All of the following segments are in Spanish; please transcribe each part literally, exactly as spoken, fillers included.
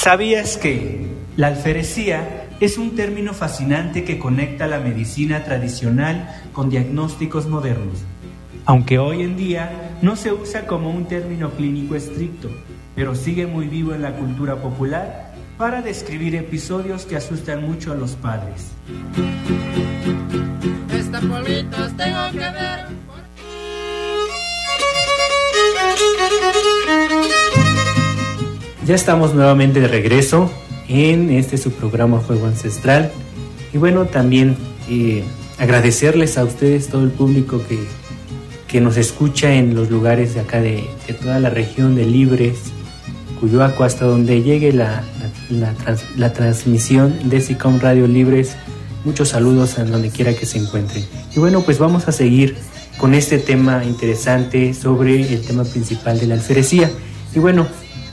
¿Sabías que la alferecía es un término fascinante que conecta la medicina tradicional con diagnósticos modernos? Aunque hoy en día no se usa como un término clínico estricto, pero sigue muy vivo en la cultura popular para describir episodios que asustan mucho a los padres. Estas polvitas tengo que ver. Ya estamos nuevamente de regreso en este su programa Fuego Ancestral. Y bueno, también eh, agradecerles a ustedes, todo el público que, que nos escucha en los lugares de acá de, de toda la región de Libres, Cuyoaco, hasta donde llegue la, la, la, trans, la transmisión de SICOM Radio Libres. Muchos saludos a donde quiera que se encuentren. Y bueno, pues vamos a seguir con este tema interesante sobre el tema principal de la alferecía. Y bueno,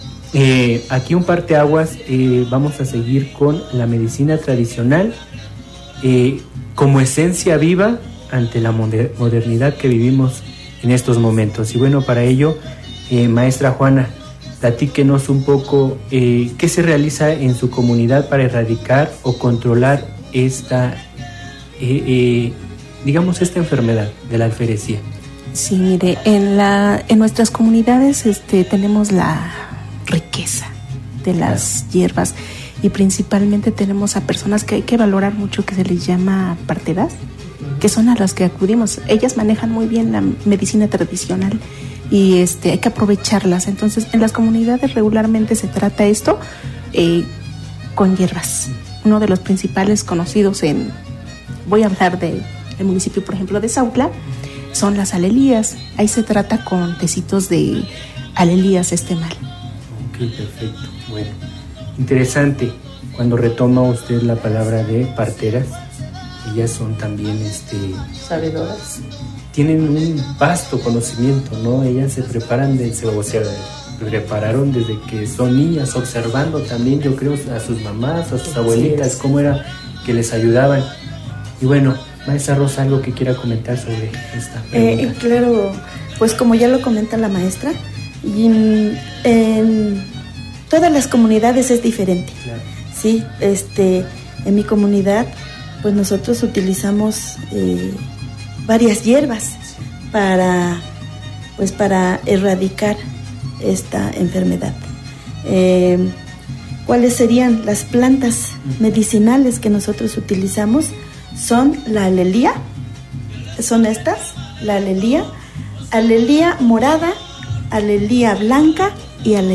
eh, aquí un parteaguas, eh, vamos a seguir con la medicina tradicional eh, como esencia viva ante la moder- modernidad que vivimos en estos momentos. Y bueno, para ello, eh, maestra Juana, platíquenos un poco eh, qué se realiza en su comunidad para erradicar o controlar esta, eh, eh, digamos, esta enfermedad de la alferecía. Sí, mire, en la, en nuestras comunidades este, tenemos la riqueza de las claro. hierbas y principalmente tenemos a personas que hay que valorar mucho, que se les llama parteras, que son a las que acudimos. Ellas manejan muy bien la medicina tradicional y este, hay que aprovecharlas. Entonces, en las comunidades regularmente se trata esto eh, con hierbas. Uno de los principales conocidos en, voy a hablar del municipio, por ejemplo, de Sautla, son las alelías. Ahí se trata con tecitos de alelías este mal. Ok, perfecto. Bueno, interesante. Cuando retoma usted la palabra de parteras, ellas son también este, sabedoras. Tienen un vasto conocimiento, ¿no? Ellas se preparan de, o sea, prepararon desde que son niñas, observando también, yo creo, a sus mamás, a sus abuelitas, cómo era que les ayudaban. Y bueno, maestra Rosa, ¿algo que quiera comentar sobre esta pregunta? Eh, claro, pues como ya lo comenta la maestra, y en, en todas las comunidades es diferente. Claro. Sí, este, en mi comunidad, pues nosotros utilizamos eh, varias hierbas para, pues para erradicar esta enfermedad. Eh, ¿Cuáles serían las plantas medicinales que nosotros utilizamos? Son la alelía, son estas, la alelía, alelía morada, alelía blanca y alelía